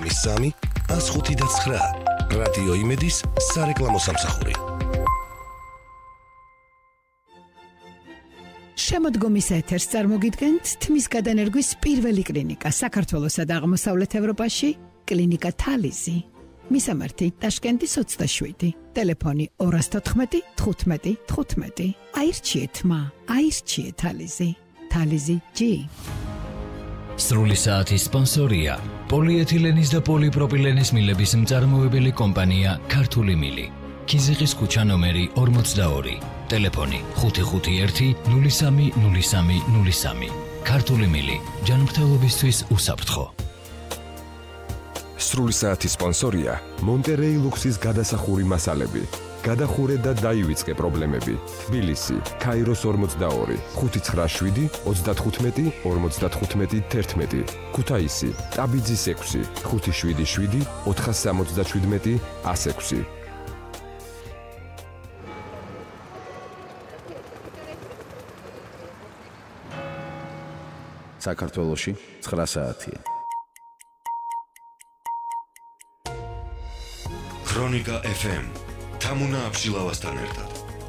93, 105.9. რადიო იმედის სარეკლამო სამსახური. შემოდგომის ეთერს წარმოგიდგენთ თმის გადანერგვის პირველი კლინიკა საქართველოსა და აღმოსავლეთ ევროპაში, კლინიკა თალიზი. მისამართი ტაშკენტის 27, ტელეფონი 214 15 15. აირჩიეთ მა, აირჩიეთ თალიზი. თალიზი G. სრული საათის სპონსორია პოლიეთილენის და პოლიპროპილენის მილების მწარმოებელი კომპანია ქართული მილი. ქიზიყის ქუჩა ნომერი 42, ტელეფონი 551 03 03 03. ქართული მილი, ჯანმრთელობისთვის უსაფრთხო. სრული საათის სპონსორია მონტერეი ლუქსის გადასახური მასალები. გადახურე და დაივიწყე პრობლემები. თბილისი, ქაიროს 42, 597 35 55 11. ქუთაისი, ტაბიძის 6, 577 477 106. საქართველოში 9 საათია. ქრონიკა FM. თამუნა აბშილავასთან ერთად.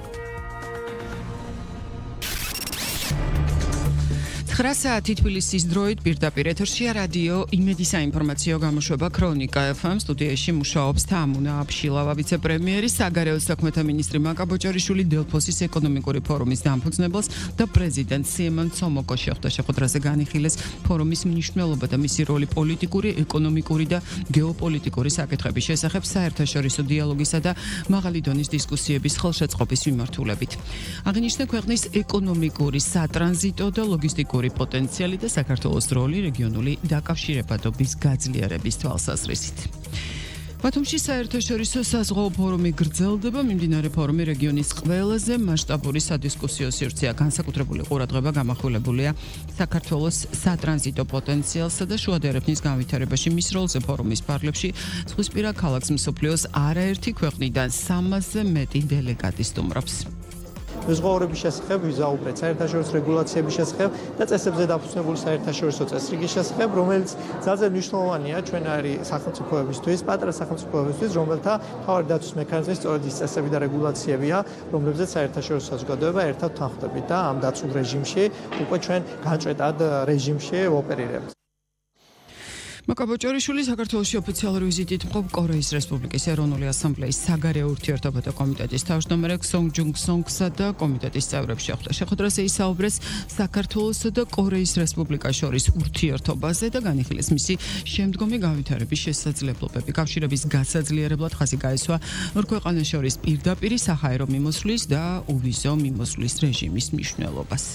9 საათი თბილისის დროით პირდაპირ ეთერშია რადიო იმედის საინფორმაციო გამოშვება ქრონიკა FM. სტუდიაში მუშაობს თამუნა აბშილავა, ვიცე-პრემიერი, საგარეო საქმეთა მინისტრი მაკა ბოჭორიშვილი, დელფოსის ეკონომიკური ფორუმის დამფუძნებელს და პრეზიდენტ სიმონ ცომოკო შეხვდა შეხვედრაზე განიხილეს ფორუმის მნიშვნელობა და მისი როლი პოლიტიკური, ეკონომიკური და გეოპოლიტიკური საკითხების შესახებ საერთაშორისო დიალოგისა და მაღალი დონის დისკუსიების ხელშეწყობის მიმართულებით. აღინიშნა ქვეყნის ეკონომიკური, სატრანზიტო და ლოგისტიკური პოტენციალი და საქართველოს როლი რეგიონული დაკავშირებადობის გაძლიერების თვალსაზრისით. ბათუმში საერთაშორისო საზღვაო ფორუმი გრძელდება. მიმდინარე ფორუმი რეგიონის ყველაზე მასშტაბური სადისკუსიო სივრცეა. განსაკუთრებული ყურადღება გამახვილებულია საქართველოს სატრანზიტო პოტენციალსა და შუა დერეფნის განვითარებაში. მის როლზე ფორუმის ფარგლებში ზღვისპირა ქალაქს მსოფლიოს არაერთი ქვეყნიდან 300-ზე მეტი დელეგატი სტუმრობს. მეზღვაურების შესახებ ვიზაუბრეთ, საერთაშორისო რეგულაციების შესახებ და წესებზე დაფუძნებული საერთაშორისო წესრიგის შესახებ, რომელიც ძალიან მნიშვნელოვანია ჩვენარი სახელმწიფოებისთვის, პატარა სახელმწიფოებისთვის, რომელთა მთავარი დაცვის მექანიზმი სწორედ ის წესები და რეგულაციებია, რომლებზეც საერთაშორისო საზოგადოება ერთად თანხმდებით და ამ დაცულ რეჟიმში უკვე ჩვენ განჭრეტად რეჟიმში ვოპერირებთ. მაკა ბოჭორიშვილი საქართველოში ოფიციალური ვიზიტით მყოფ კორეის რესპუბლიკის ეროვნული ასამბლეის საგარეო ურთიერთობათა კომიტეტის თავმჯდომარე ქსონგ ჯუნგ სონგსა და კომიტეტის წევრებს შეხვდა. შეხვედრაზე ისაუბრეს საქართველოსა და კორეის რესპუბლიკას შორის ურთიერთობაზე და განიხილეს მისი შემდგომი განვითარების შესაძლებლობები. კავშირების გასაძლიერებლად ხაზი გაესვა ორ ქვეყანას შორის პირდაპირი საჰაერო მიმოსვლის და უვიზო მიმოსვლის რეჟიმის მნიშვნელობას.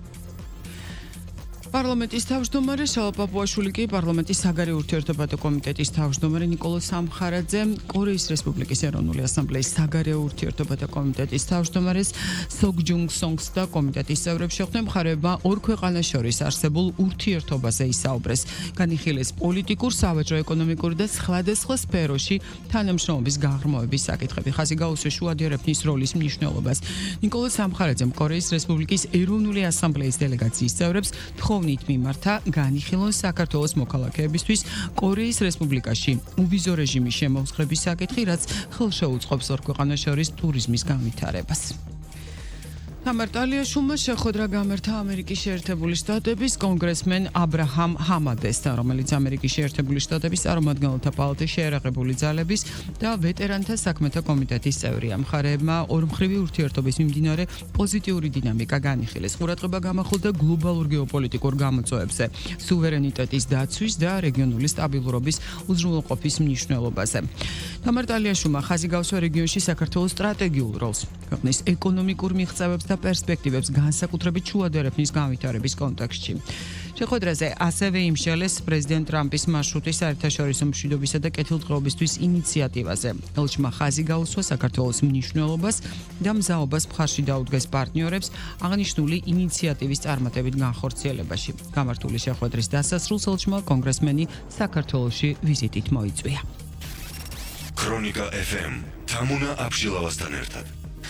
პარლამენტის თავმჯდომარე შალვა პაპუაშვილი კი პარლამენტის საგარეო ურთიერთობათა კომიტეტის თავმჯდომარე ნიკოლო სამხარაძე, კორეის რესპუბლიკის ეროვნული ასამბლეის საგარეო ურთიერთობათა კომიტეტის თავმჯდომარეს სოგ ჯუნგ სონგს და კომიტეტის წევრებს შეხვდნენ. მხარეებმა ორ ქვეყანას შორის არსებულ ურთიერთობაზე ისაუბრეს. განიხილეს პოლიტიკურ, სავაჭრო, ეკონომიკური და სხვადასხვა სფეროში თანამშრომლობის გაღრმავების საკითხები. ხაზი გაუსვეს შუა დერეფნის როლის მნიშვნელობას. ნიკოლო სამხარაძემ კორეის რესპუბლიკის ეროვნული ასამბლეის დელეგაციის წევრებს თხოვნით მიმართა განიხილონ საქართველოს მოქალაქეებისთვის კორეის რესპუბლიკაში უვიზო რეჟიმის შემოღწევის საკითხი, რაც ხელშეუწყობს ორ ქვეყანას შორის ტურიზმის განვითარებას. თამარ ტალიაშვილმა შეხვედრა გამართა ამერიკის შეერთებული შტატების კონგრესმენ აბრაჰამ ჰამადესთან, რომელიც ამერიკის შეერთებული შტატების წარმომადგენელთა პალატის შეერაღებული ძალების და ვეტერანთა საქმეთა კომიტეტის წევრია. მხარეებმა ორმხრივი ურთიერთობის მიმდინარე პოზიტიური დინამიკა განიხილეს. ყურადღება გამახვილდა გლობალურ გეოპოლიტიკურ გამოწვევებზე, სუვერენიტეტის დაცვის და რეგიონული სტაბილურობის უზრუნველყოფის მნიშვნელობაზე. თამარ ტალიაშვილმა ხაზი გაუსვა რეგიონში საქართველოს სტრატეგიულ როლს, ქვეყნის ეკონომიკურ მიღწევებს და პერსპექტივებს განსაკუთრებით შუა დერეფნის განვითარების კონტექსტში. შეხვედრაზე ასევე იმშელეს პრეზიდენტ ტრამპის მარშრუტის საერთაშორისო მშვიდობისა და კეთილდღეობისთვის ინიციატივაზე. ელჩმა ხაზი გაუსვა საქართველოს მნიშვნელობას და მზაობას მხარში დაუდგეს პარტნიორებს აღნიშნული ინიციატივის წარმატებით განხორციელებაში. გამართული შეხვედრის დასასრულს ელჩმა კონგრესმენი საქართველოში ვიზიტით მოიწვია. ქრონიკა FM. თამუნა აბშილავასთან ერთად.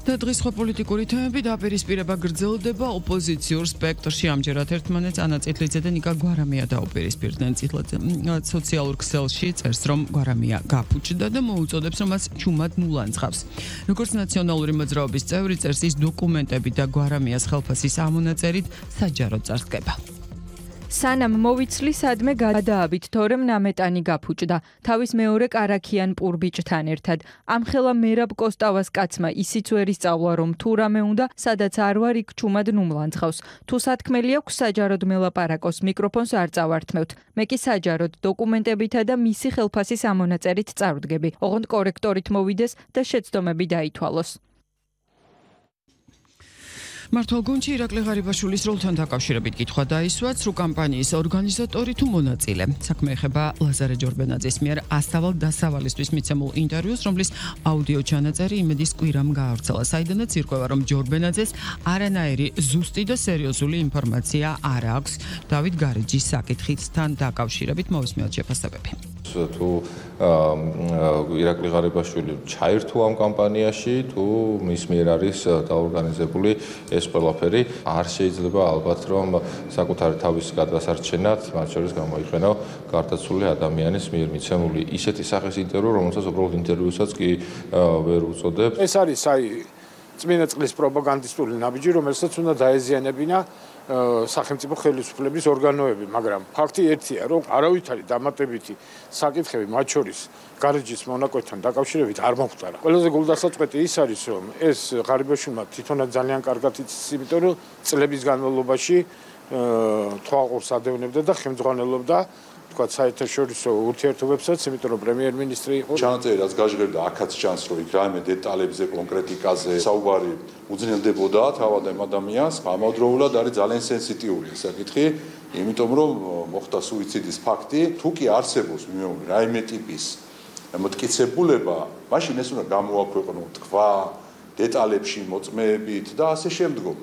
და დღის სხვა პოლიტიკური თემები დაპირისპირება გრძელდება ოპოზიციურ სპექტრში. ამჯერად ერთმანეთს ანა წითლიძე და ნიკა გვარამია დაუპირისპირდნენ. წითლიძე სოციალურ ქსელში წერს, რომ გვარამია გაფუჭდა და მოუწოდებს, რომ მას ჩუმად ნულანძღავს. როგორც ნაციონალური მოძრაობის წევრი წერს, ის დოკუმენტები და გვარამიას ხელფასის ამონაწერით საჯაროდ წარსდგება. სანამ მოვიცლი სადმე გადააბით, თორემ ნამეტანი გაფუჭდა. თავის მეორე კარაქიან პურბიჭთან ერთად. ამხელა მერაბ კოსტავას კაცმა ისიც ვერ ისწავლა, რომ თუ რამე უნდა, სადაც არ ვარ, იქ ჩუმად ნუმლანძღავს. თუ სათქმელი აქვს საჯაროდ მელაპარაკოს, მიკროფონს არ წავართმევთ. მე კი საჯაროდ დოკუმენტებითა და მისი ხელფასის ამონაწერით წარვდგები. ოღონდ კორექტორით მოვიდეს და შეცდომები დაითვალოს. მართლ გუნჩი ირაკლი ღარიბაშვილის როლთან დაკავშირებით კითხვა დაისვა ცრუ კამპანიის ორგანიზატორი თუ მონაწილე. საქმე ეხება ლაზარე ჯორბენაძის მიერ ასავალ დასავალისთვის მიცემულ ინტერვიუს, რომლის აუდიო ჩანაწერი იმედის კვირამ გაავრცელა. საიდანაც ირკვევა, რომ ჯორბენაძეს არანაირი ზუსტი და სერიოზული ინფორმაცია არ აქვს დავით გარეჯის საკითხთან დაკავშირებით. მოვისმენთ შეფასებები. თუ ირაკლი ღარიბაშვილი ჩაირთო ამ კამპანიაში, თუ მის მიერ არის დაორგანიზებული ეს ყველაფერი, არ შეიძლება ალბათ რომ საკუთარი თავის გადასარჩენად მათ შორის გამოიყენო გარდაცვლილი ადამიანის მიერ მიცემული ისეთი სახის ინტერვიუ, რომელსაც უბრალოდ ინტერვიუსაც კი ვერ უწოდებ. ეს არის წმინდა წყლის პროპაგანდისტული ნაბიჯი, რომელსაც უნდა დაეზიანებინა სახელმწიფო ხელისუფლების ორგანოები, მაგრამ ფაქტი ერთია, რომ არავითარი დამატებითი საკითხები მათ შორის გარეჯის მონაკვეთთან დაკავშირებით არ მომხდარა. ყველაზე გულდასაწყვეტი ის არის, რომ ეს ღარიბაშვილმა თვითონაც ძალიან კარგად იცის, იმიტომ რომ წლების განმავლობაში თვალყურს ადევნებდა და ხელმძღვანელობდა თქვა საერთაშორისო ურთიერთობებსაც, იმიტომ რომ პრემიერ-მინისტრი იყო. ჩანაწერი რაც გაჟღერდა, აქაც ჩანს, რომ იქ რაიმე დეტალებზე, კონკრეტიკაზე საუბარი უძნელდებოდა თავად ამ ადამიანს. ამავდროულად არის ძალიან სენსიტიური საკითხი, იმიტომ რომ მოხდა სუიციდის ფაქტი. თუ კი არსებობს რაიმე ტიპის მტკიცებულება, მაშინ ეს უნდა გამოაქვეყნო თქვა დეტალებში მოწმეებით და ასე შემდგომ.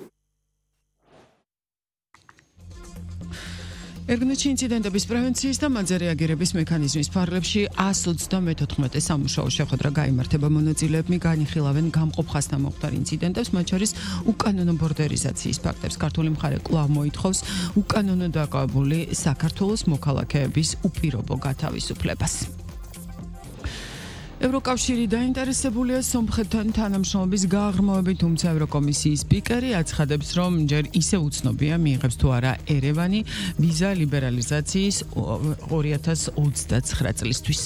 ერგნეთში ინციდენტების პრევენციის და მანძე რეაგირების მექანიზმის ფარგლებში 134 სამუშაო შეხვედრა გაიმართება. მონაწილეებმა განიხილავენ გამყოფ ხაზთან მოხდარ ინციდენტებს, მათ შორის უკანონო ბორდერიზაციის ფაქტებს. ქართული მხარე კვლავ მოითხოვს უკანონო დაკავებული საქართველოს მოქალაქეების უპირობო გათავისუფლებას. ევროკავშირი დაინტერესებულია სომხეთთან თანამშრომლობის გაღრმავებით, თუმცა ევროკომისიის სპიკერი აცხადებს, რომ ჯერ ისე უცნობია მიიღებს თუ არა ერევანი ვიზა ლიბერალიზაციის 2029 წლისთვის.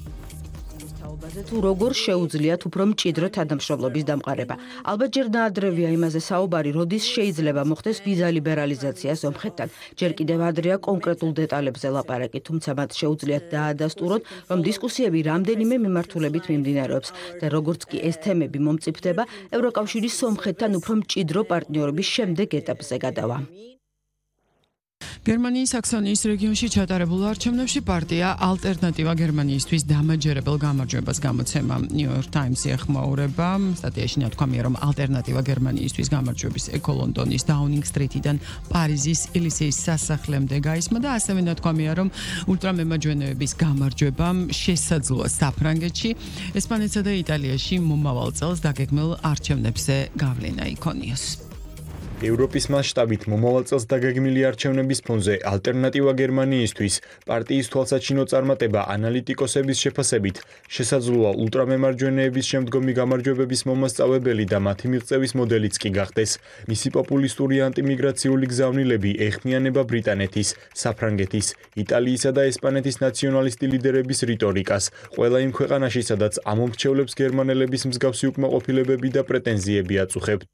თუ როგორ შეუძლიათ უფრო მჭიდრო თანამშრომლობის დამყარება. ალბათ ჯერ ნაადრევია იმაზე საუბარი, როდის შეიძლება მოხდეს ვიზა ლიბერალიზაცია სომხეთთან. ჯერ კიდევ ადრეა კონკრეტულ დეტალებზე ლაპარაკი, თუმცა მათ შეუძლიათ დაადასტუროთ, რომ დისკუსიები რამდენიმე მიმართულებით მიმდინარეობს და როგორც კი ეს თემები მომწიფდება, ევროკავშირი სომხეთთან უფრო მჭიდრო პარტნიორობის შემდეგ ეტაპზე გადავა. გერმანიის საქსონიის რეგიონში ჩატარებულ არჩევნებში პარტია ალტერნატივა გერმანიისთვის დამაჯერებელ გამარჯვებას გამოცემა. ნიუ-იორკ ტაიმსი ეხმაურება სტატიაში ნათქვამია, რომ ალტერნატივა გერმანიისთვის გამარჯვების ეკო-ლონდონის დაუნინგ სტრიტიდან პარიზის ელისეის სასახლემდე გაისმა და ასევე ნათქვამია, რომ ულტრამემარჯვენეების გამარჯვებამ შესაძლოა საფრანგეთში, ესპანეთსა და იტალიაში მომავალ წელს დაგეგმილ არჩევნებზე გავლენა იქონიოს. ევროპის მასშტაბით მომავალ წელს დაგეგმილი არჩევნების ფონზე ალტერნატივა გერმანიისთვის პარტიის თვალსაჩინო წარმატება ანალიტიკოსების შეფასებით შესაძლოა ულტრამემარჯვენეების შემდგომი გამარჯვებების მომასწავებელი და მათი მიღწევის მოდელიც კი გახდეს. მისი პოპულისტური ანტიმიგრაციული გზავნილები ეხმიანება ბრიტანეთის, საფრანგეთის, იტალიისა და ესპანეთის ნაციონალისტი ლიდერების რიტორიკას. ყველა იმ ქვეყანაში, სადაც ამომრჩევლებს გერმანელების მსგავსი უკმაყოფილებები და პრეტენზიები აწუხებთ.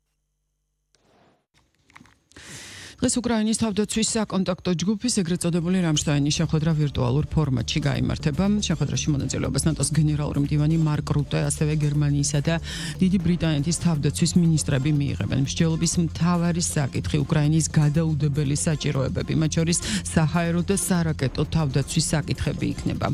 დღეს უკრაინის თავდაცვის საკონტაქტო ჯგუფის ეგრეთ წოდებული რამშტაინის შეხვედრა ვირტუალურ ფორმატში გაიმართება. შეხვედრაში მონაწილეობას ნატოს გენერალური მდივანი მარკ რუტე, ასევე გერმანიისა და დიდი ბრიტანეთის თავდაცვის მინისტრები მიიღებენ. მსჯელობის მთავარი საკითხი უკრაინის გადაუდებელი საჭიროებები, მათ შორის საჰაერო და სარაკეტო თავდაცვის საკითხები იქნება.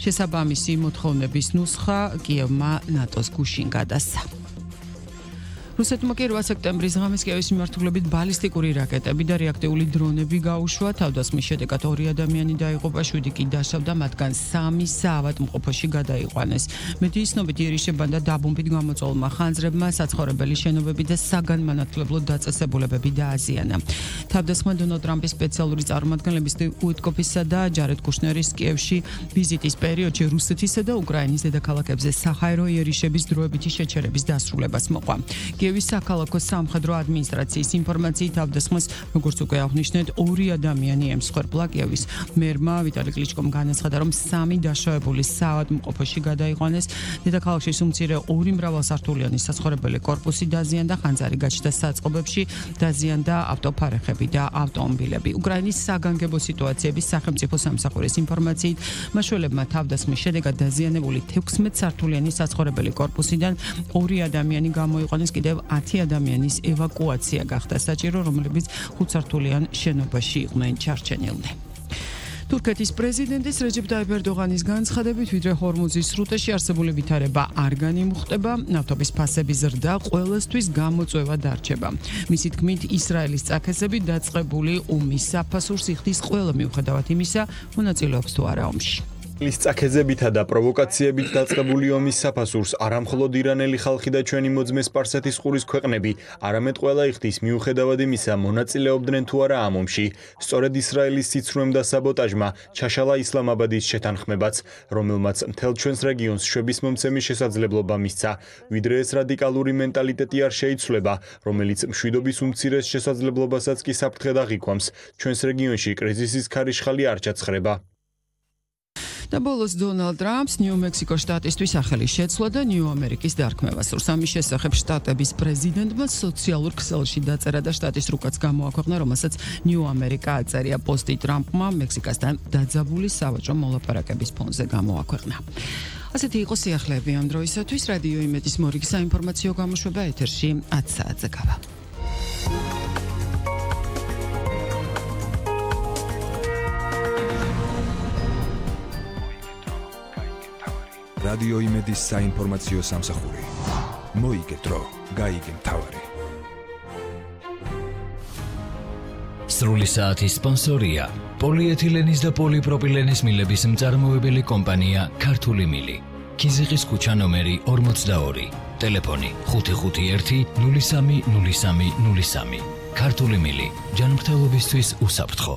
შესაბამისი მოთხოვნების ნუსხა კიევმა ნატოს გუშინ გადასცა. რუსეთმა კი 8 სექტემბრის ღამეს კიევის მიმართულებით ბალისტიკური რაკეტები და რეაქტიული დრონები გაუშვა. თავდასხმის შედეგად 2 ადამიანი დაიღუპა, 7 კი დასავდა, მათგან 3 საავადმყოფოში გადაიყვანეს. მედიის ცნობით იერიშებან და დაბომბით გამოწვეულმა ხანძრებმა საცხოვრებელი შენობები და საგანმანათლებლო დაწესებულებები დააზიანა. თავდასხმა დონალდ ტრამპის სპეციალური წარმომადგენლები სტივ უიტკოფისა და ჯარედ კუშნერის კიევში ვიზიტის პერიოდში რუსეთისა და უკრაინის დედაქალაქებზე საჰაერო იერიშების დროებითი შეჩერების დასრულებას მოყვა. კიევის საქალაქო სამხედრო ადმინისტრაციის ინფორმაციით თავდასხმას, როგორც უკვე აღნიშნეთ, 2 ადამიანი ემსხვერპლა. კიევის მერმა ვიტალი კლიჩკომ განაცხადა, რომ 3 დაშავებული საავადმყოფოში გადაიყვანეს. დედაქალაქში უმცირე 2 მრავალსართულიანი საცხოვრებელი კორპუსი დაზიანდა, ხანძარი გაჩნდა საწყობებში, დაზიანდა ავტოფარეხები და ავტომობილები. უკრაინის საგანგებო სიტუაციების სახელმწიფო სამსახურის ინფორმაციით, მაშველებმა თავდასხმის შედეგად დაზიანებული 16 სართულიანი საცხოვრებელი კორპუსიდან 2 ადამიანი გამოიყვანეს, კიდევ 10 ადამიანის ევაკუაცია გახდა საჭირო, რომლებიც 5 სართულიან შენობაში იყვნენ ჩარჩენილნი. თურქეთის პრეზიდენტის რეჯეპ ტაიპ ერდოღანის განცხადებით, ვიდრე ჰორმუზის სრუტეში არსებული ვითარება არ განიმუხტება, ნავთობის ფასების ზრდა ყველასთვის გამოწვევა დარჩება. მისი თქმით, ისრაელის წაქეზები დაწყებული ომის საფასურს იხდის ყველა მიუხედავად იმისა, მონაწილეობს თუ არა ომში. ის წაქეზებითა და პროვოკაციებით დაწყებული ომის საფასურს არამხოლოდ ირანელი ხალხი და ჩვენი მოძმე სპარსეთის ყურის ქვეყნები, არამედ ყველა იხდის მიუხედავად იმისა, მონაწილეობდნენ თუ არა ამ ომში. სწორედ ისრაელის სიცრუემ და საბოტაჟმა ჩაშალა ისლამაბადის შეთანხმებაც, რომელმაც მთელ ჩვენს რეგიონს შვების მომცემის შესაძლებლობა მისცა, ვიდრე ეს რადიკალური მენტალიტეტი არ შეიცვლება, რომელიც მშვიდობის უმცირეს შესაძლებლობასაც კი საფრთხედ აღიქვამს. ჩვენს რეგიონში კრიზისის ქარიშხალი არ ჩაცხრება. და ბოლოს დონალდ ტრამპს ნიუ-მექსიკოს შტატისთვის სახელი შეცვლა და ნიუ-ამერიკის დარქმევა სურს. ამის შესახებ შტატების პრეზიდენტმა სოციალურ ქსელში დაწერა და შტატის რუკაც გამოაქვეყნა, რომელსაც ნიუ-ამერიკა აწერია. პოსტი ტრამპმა მექსიკასთან დაძაბული სავაჭრო მოლაპარაკების ფონზე გამოაქვეყნა. ასეთი იყო სიახლეები ამ დროისათვის. რადიო იმედის მორიგი საინფორმაციო გამოშვება ეთერში 10 საათზე გავა. რადიო იმედის საინფორმაციო სამსახური. მოიგეთ დრო, გაიგე მთავარი. სრული საათის სპონსორია პოლიეთილენის და პოლიპროპილენის მილების მწარმოებელი კომპანია ქართული მილი. ქიზიყის ქუჩა ნომერი 42, ტელეფონი 551 03 03 03. ქართული მილი, ჯანმრთელობისთვის უსაფრთხო.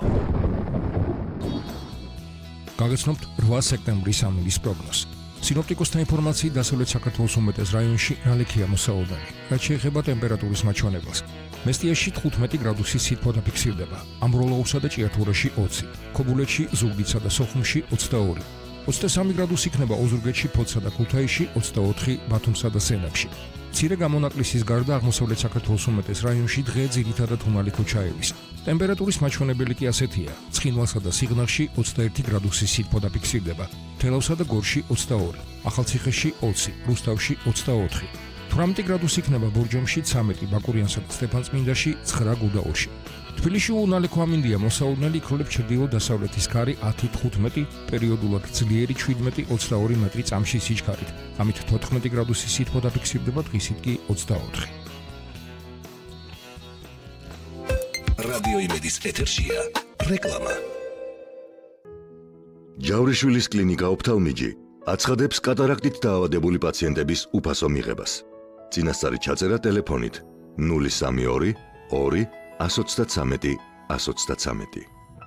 გაგაცნობთ 8 სექტემბრის ამინდის პროგნოზს. სინოპტიკოსთა ინფორმაციით, დასავლეთ საქართველოს უმეტეს რაიონში ნალექია მოსაოდანი. რაც შეეხება ტემპერატურის მაჩვენებელს, მესტიაში 15 გრადუსი სითბო დაფიქსირდება, ამბროლაურსა და ჭიათურაში 20, ქობულეთში, ზუგდიდსა და სოხუმში 22, 23 გრადუსი იქნება ოზურგეთში, ფოთსა და ქუთაისში, 24 ბათუმსა და სენაკში. მცირე გამონაკლისის გარდა აღმოსავლეთ საქართველოს უმეტეს რაიონში დღე ძირითადად თუნალი ქუჩაევის. ტემპერატურის მაჩვენებელი კი ასეთია: ცხინვალსა და სიღნაღში 21 გრადუსი სითბო დაფიქსირდება, თელავსა და გორში 22, ახალციხეში 20, რუსთავში 24, 18 გრადუსი იქნება ბორჯომში, 13 ბაკურიანსა და სტეფანწმინდაში, 9 გუდაურში. თბილისში უნალექო ამინდია მოსაოდნელი, იქროლებს ჩრდილო-დასავლეთის ქარი 10-15, პერიოდულად ძლიერი 17-22 მეტრი წამში სიჩქარით. ამით 14 გრადუსი სითბო დაფიქსირდება, დღისით კი 24. რადიო იმედის ეთერშია რეკლამა. ჯავრიშვილის კლინიკა ოფთალმიჯი აცხადებს კატარაქტით დაავადებული პაციენტების უფასო მიღებას. წინასწარი ჩაწერა ტელეფონით 032 2 133 133.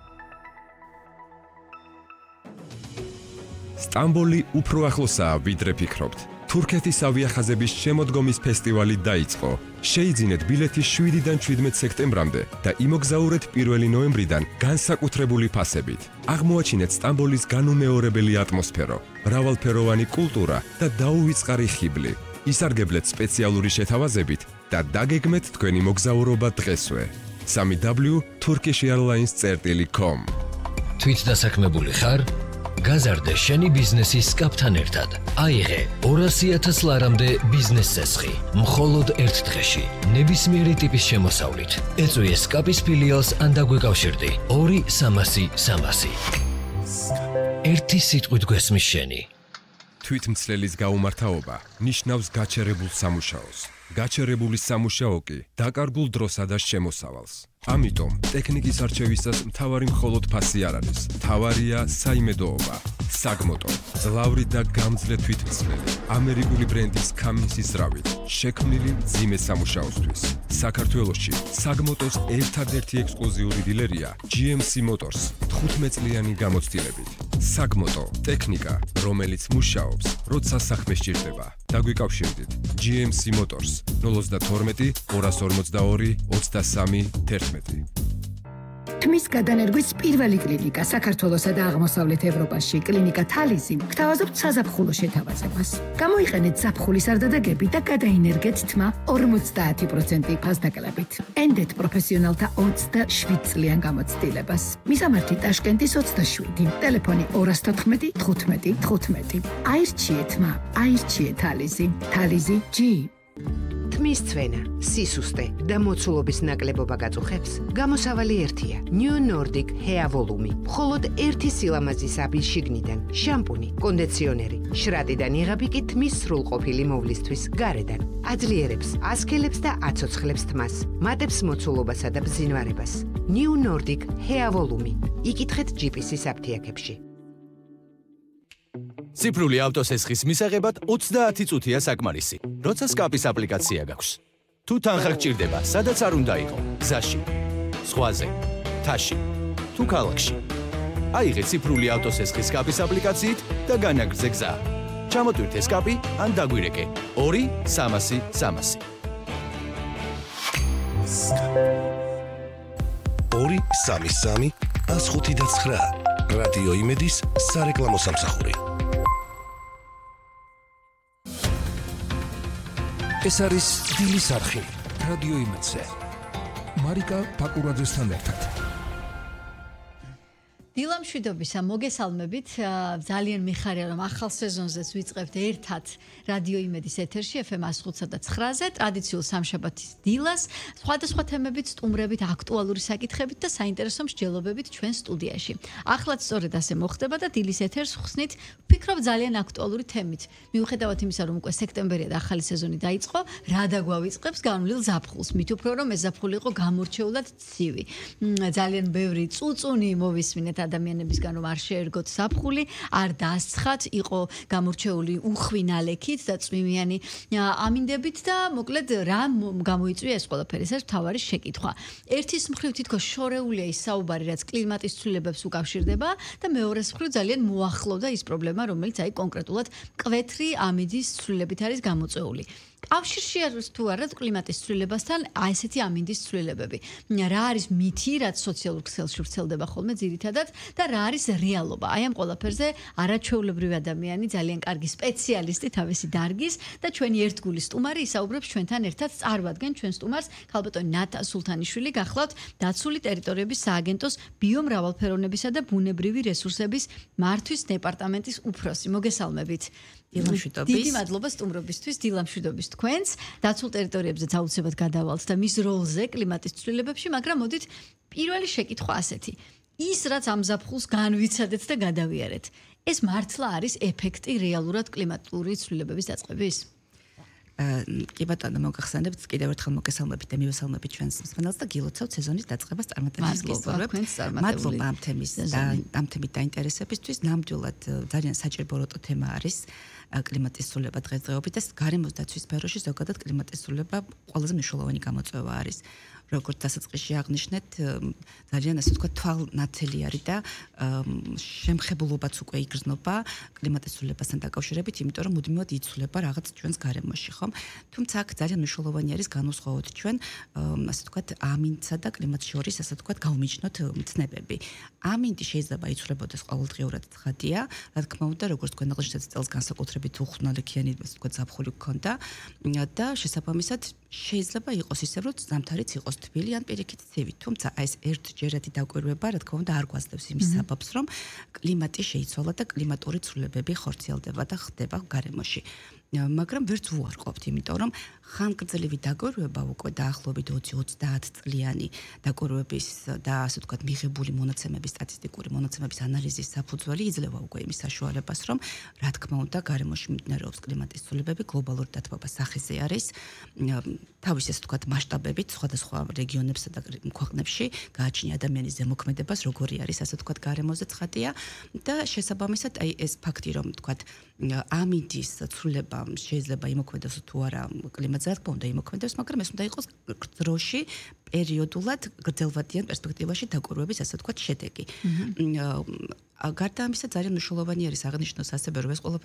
სტამბოლი უფრო ახლოსაა, ვიდრე ფიქრობთ. თურქეთის ავიახაზების შემოდგომის ფესტივალი დაიწყო. შეიძინეთ ბილეთი 7-დან 17 სექტემბრამდე და იმოგზაურეთ 1 ნოემბრიდან განსაკუთრებული ფასებით. აღმოაჩინეთ სტამბოლის განუმეორებელი ატმოსფერო, მრავალფეროვანი კულტურა და დაუვიწყარი ხიბლი. ისარგებლეთ სპეციალური შეთავაზებით და დაგეგმეთ თქვენი მოგზაურობა დღესვე. www.turkishairlines.com. თვით დასაქმებული ხარ? გაზარდე შენი ბიზნესის სკაპთან ერთად. აიღე 200,000 ლარამდე ბიზნეს წესხი, მხოლოდ ერთ დღეში, ნებისმიერი ტიპის შემოსავლით. ეწვიე სკაპის ფილიალს ან დაგვეკავშირდი 2-300-300. ერთი სიტყვით გვესმის შენი. თვითმცლელის გაუმართავობა ნიშნავს გაჩერებულ სამუშაოს. გაჩერებული სამუშაო კი დაკარგულ დროსა და შემოსავალს. ამიტომ ტექნიკის არჩევისას მთავარი მხოლოდ ფასი არ არის. მთავარია საიმედოობა. საგმოტო, ძლავრი და გამძლე თვითმცლელი, ამერიკული ბრენდის კამინსის ზრავით, შექმნილი მძიმე სამუშაოსთვის. საქართველოში საგმოტოს ერთადერთი ექსკლუზიური დილერია GMC Motors 15 წლიანი გამოცდილებით. საგმოტო, ტექნიკა, რომელიც მუშაობს, როცა საქმე სჭირდება. დაგვიკავშირდით GMC Motors 012 242 23 11. თმის გადანერგვის პირველი კლინიკა საქართველოსა და აღმოსავლეთ ევროპაში, კლინიკა თალიზი, გთავაზობთ საზაფხულო შეთავაზებას. გამოიყენეთ ზაფხულის არდადეგები და გადაინერგეთ თმა 50% ფასდაკლებით. ენდეთ პროფესიონალთა 27 წლიან გამოცდილებას. მისამართი ტაშკენტის 27, ტელეფონი 214 15 15. აირჩიეთ თმა, აირჩიეთ თალიზი. თალიზი G. თმის ცვენა, სისუსტე და მოცულობის ნაკლებობა გაწუხებს, გამოსავალი ერთია. New Nordic Hair Volume. მხოლოდ ერთი სილამაზის აბი შიგნიდან, შამპუნი, კონდიციონერი, შრატიდან იღები კი თმის სრულყოფილი მოვლისთვის გარედან. აძლიერებს, ასქელებს და აცოცხლებს თმას, მატებს მოცულობასა და ბზინვარებას. New Nordic Hair Volume. იკითხეთ GPS-ის აფთიაქებში. ციფრული ავტოსესხის მისაღებად 30 წუთია საკმარისი. როცა სკაპის აპლიკაცია გაქვს. თუ თანხა გჭირდება, სადაც არ უნდა იყო, გზაში, ზღვაზე, თაში, თუ ქალაქში. აიღე ციფრული ავტოსესხის სკაპის აპლიკაციით და განაგრძე გზა. ჩამოტვირთე სკაპი ან დაგვირეკე 2-300 300. 2-3-3 105-9 რადიო იმედის სარეკლამო სამსახური. ეს არის დილის არხი რადიო იმედზე. მარიკა ფაკურაძესთან ერთად. დილამშვიდობისა, მოგესალმებით. ძალიან მიხარია, რომ ახალ სეზონზეც ვიწყებთ ერთად რადიო იმედის ეთერში FM 105 და 9-ზე ტრადიციულ სამშაბათის დილას, სხვადასხვა თემებით, სტუმრებით, აქტუალური საკითხებით და საინტერესო მსჯელობებით ჩვენ სტუდიაში. ახლაც სწორედ ასე მოხდება და დილის ეთერს ხსნით, ვფიქრობ ძალიან აქტუალური თემით. მიუხედავად იმისა, რომ უკვე სექტემბერია და ახალი სეზონი დაიწყო, რა დაგვავიწყებს განვლილ ზაფხულს. მით უფრო რომ ეს ზაფხული იყო გამორჩეულად ცივი. ძალიან ბევრი წუწუნი მოვისმინეთ ადამიანებისგან, რომ არ შეერგოთ ზაფხული, არ დასცხათ, იყო გამორჩეული უხვი ნალექით და წვიმიანი ამინდებით და მოკლედ რა გამოიწვია ეს ყველაფერი, ეს მთავარი შეკითხვა. ერთის მხრივ თითქოს შორეულია ის საუბარი, რაც კლიმატის ცვლილებებს უკავშირდება და მეორეს მხრივ ძალიან მოახლოვდა ის პრობლემა, რომელიც აი კონკრეტულად მკვეთრი ამინდის ცვლილებით არის გამოწვეული. კავშირში არის თუ არა კლიმატის ცვლილებასთან ესეთი ამინდის ცვლილებები. რა არის მითი, რაც სოციალურ ქსელში ვრცელდება ხოლმე ძირითადად და რა არის რეალობა. აი ამ ყველაფერზე არაჩვეულებრივი ადამიანი, ძალიან კარგი სპეციალისტი თავისი დარგის და ჩვენი ერთგული სტუმარი ისაუბრებს ჩვენთან ერთად. წარვადგენ ჩვენ სტუმარს ქალბატონი ნათა სულთანიშვილი, გახლავთ დაცული ტერიტორიების სააგენტოს ბიომრავალფეროვნებისა და ბუნებრივი რესურსების მართვის დეპარტამენტის უფროსი. მოგესალმებით. დიდი მადლობა სტუმრობისთვის, დილამშვიდობის თქვენს. დაცულ ტერიტორიებზეც აუცილებლად გადავალთ და მის როლზე კლიმატის ცვლილებებში, მაგრამ მოდით პირველი შეკითხვა ასეთი. ის რაც ამ ზაფხულს განვიცადეთ და გადავიარეთ, ეს მართლა არის ეფექტი რეალურად კლიმატური ცვლილებების დაწყების? კი ბატონო, მოგახსენებთ, კიდევ ერთხელ მოგესალმებით და მივესალმებით ჩვენს მსმენელს და გილოცავთ სეზონის დაწყებას წარმატების გისურვებთ. მადლობა ამ თემით დაინტერესებისთვის. ნამდვილად ძალიან საჭირო თემა არის კლიმატის ცვლილება დღესდღეობით და გარემოს დაცვის სფეროში ზოგადად კლიმატის ცვლილება ყველაზე მნიშვნელოვანი გამოწვევა არის. როგორც დასაწყისში აღნიშნეთ, ძალიან ასე ვთქვათ, თვალნათელი არის და შემხებულობაც უკვე იგრძნობა კლიმატის ცვლილებასთან დაკავშირებით, იმიტომ რომ მუდმივად იცვლება რაღაც ჩვენს გარემოში, ხომ? თუმცა აქ ძალიან მნიშვნელოვანი არის განვსხვავოთ ჩვენ, ასე ვთქვათ, ამინდსა და კლიმატს შორის, ასე ვთქვათ, გავუმიჯნოთ ცნებები. ამინდი შეიძლება იცვლებოდეს ყოველდღიურად ცხადია, რა თქმა უნდა, როგორც თქვენ აღნიშნეთ, წელს განსაკუთრებით უხსნალექიანი, ასე ვთქვათ, ზაფხული გქონდა და შესაბამისად შეიძლება იყოს ისე, რომ ზამთარიც იყოს იყოს თბილი ან პირიქით ცივი. თუმცა აი ეს ერთჯერადი დაკვირვება, რა თქმა უნდა, არ გვაძლევს იმის საბაბს, რომ კლიმატი შეიცვალა და კლიმატური ცვლილებები ხორციელდება და ხდება გარემოში. მაგრამ ვერც უარყოფთ, იმიტომ რომ ხანგრძლივი დაკვირვება უკვე დაახლოებით 20-30 წლიანი დაკვირვების და ასე ვთქვათ მიღებული მონაცემების, სტატისტიკური მონაცემების ანალიზის საფუძველი იძლევა უკვე იმის საშუალებას, რომ რა თქმა უნდა გარემოში მიმდინარეობს კლიმატის ცვლილებები, გლობალური დათბობა სახეზე არის, თავის ასე ვთქვათ მასშტაბებით სხვადასხვა რეგიონებსა და ქვეყნებში გააჩნია ადამიანის ზემოქმედებას, როგორი არის ასე ვთქვათ გარემოზე ცხადია და შესაბამისად აი ეს ფაქტი, რომ ვთქვათ ამინდის ცვლილება შეიძლება იმოქმედოს თუ არა კლიმატზე, რა თქმა უნდა იმოქმედებს, მაგრამ ეს უნდა იყოს დროში პერიოდულად გრძელვადიან პერსპექტივაში დაკვირვების ასე ვთქვათ შედეგი. გარდა ამისა ძალიან მნიშვნელოვანი არის აღნიშნოს ასევე რომ ეს ყველაფერი